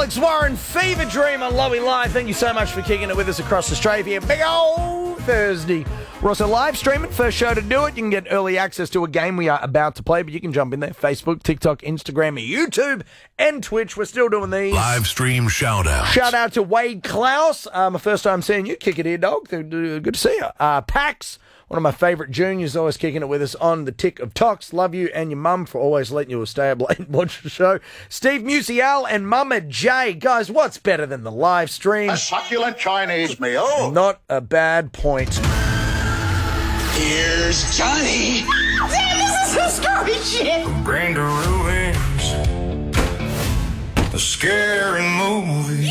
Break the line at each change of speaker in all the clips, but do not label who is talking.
Alex Warren, Fever Dream on Lowy Live. Thank you so much for kicking it with us across Australia. Big old Thursday. We're also live streaming. First show to do it. You can get early access to a game we are about to play, but you can jump in there. Facebook, TikTok, Instagram, YouTube, and Twitch. We're still doing these.
Live stream shout out.
Shout out to Wade Klaus. My first time seeing you. Kick it here, dog. Good to see you. Pax, one of my favourite juniors, always kicking it with us on the Tick of Tox. Love you and your mum for always letting you stay up late and watch the show. Steve Musial and Mama J. Guys, what's better than the live stream?
A succulent Chinese meal.
Not a bad point.
Here's Johnny.
This is some scary shit.
Brenda Ruins. A scary movie.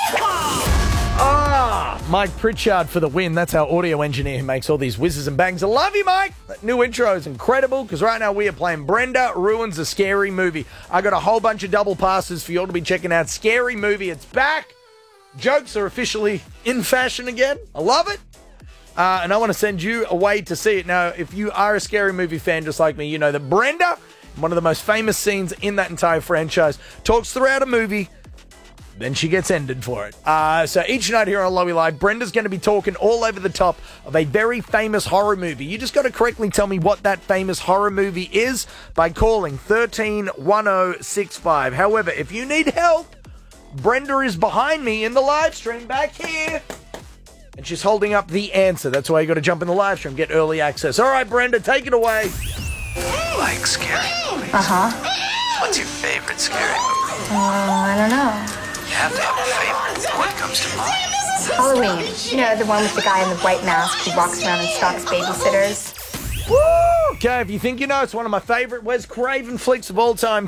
Mike Pritchard for the win. That's our audio engineer who makes all these whizzes and bangs. I love you, Mike. That new intro is incredible because right now we are playing Brenda Ruins a Scary Movie. I got a whole bunch of double passes for you all to be checking out. Scary Movie, it's back. Jokes are officially in fashion again. I love it. And I want to send you away to see it. Now, if you are a Scary Movie fan just like me, you know that Brenda, one of the most famous scenes in that entire franchise, talks throughout a movie. Then she gets ended for it. So each night here on Lowy Live, Brenda's going to be talking all over the top of a very famous horror movie. You just got to correctly tell me what that famous horror movie is by calling 131065. However, if you need help, Brenda is behind me in the live stream back here. And she's holding up the answer. That's why you got to jump in the live stream, get early access. All right, Brenda, take it away.
Like scary movies?
Uh-huh.
What's your favorite scary movie?
I don't know.
You have to have a favorite. What comes to mind?
Halloween. You know, the one with the guy in the white mask who walks around and stalks babysitters.
Woo! Okay, if you think you know, it's one of my favorite Wes Craven flicks of all time.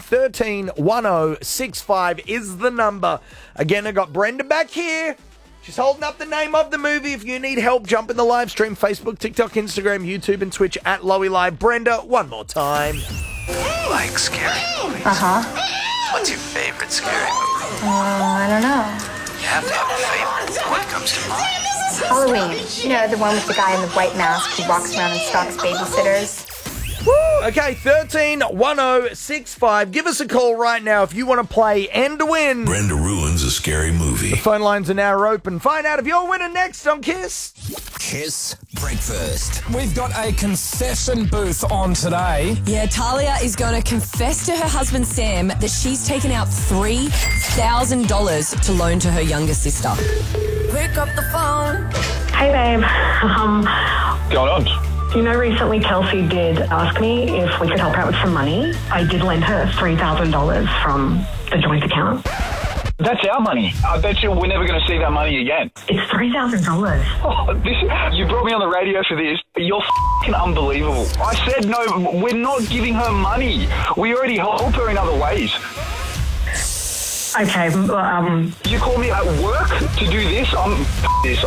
131065 is the number. Again, I got Brenda back here. She's holding up the name of the movie. If you need help, jump in the live stream. Facebook, TikTok, Instagram, YouTube, and Twitch at Lowy Live. Brenda, one more time.
Like scary movies?
Uh-huh.
What's your favorite scary movie?
I don't know.
You have to have a favorite. What comes to mind?
Halloween. You know, the one with the guy in the white mask who walks around and stalks babysitters.
Woo! Okay, 131065. Give us a call right now if you want to play and win.
Brenda Ruins a Scary Movie.
Phone lines are now open. Find out if you're winning next on Kiss.
Kiss Breakfast. We've got a concession booth on today.
Yeah, Talia is going to confess to her husband Sam that she's taken out $3,000 to loan to her younger sister. Pick up the phone.
Hey babe,
Going on?
you know recently Kelsey did ask me if we could help her out with some money. I did lend her $3,000 from the joint account.
That's our money. I bet you we're never going to see that money again.
It's $3,000.
Oh, you brought me on the radio for this. You're f***ing unbelievable. I said no, we're not giving her money. We already help her in other ways.
Okay,
You call me at work to do this? I'm this.